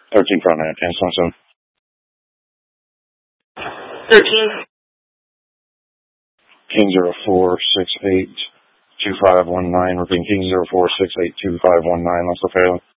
13 front end, cancel 13. King 04682519, repeating King 04682519, Lester Phelan.